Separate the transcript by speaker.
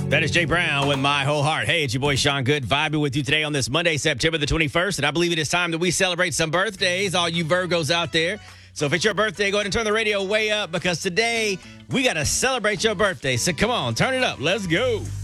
Speaker 1: That is Jay Brown with My Whole Heart. Hey, it's your boy Sean Good vibing with you today on this Monday, September the 21st. And I believe it is time that we celebrate some birthdays, all you Virgos out there. So if it's your birthday, go ahead and turn the radio way up because today we got to celebrate your birthday. So come on, turn it up. Let's go.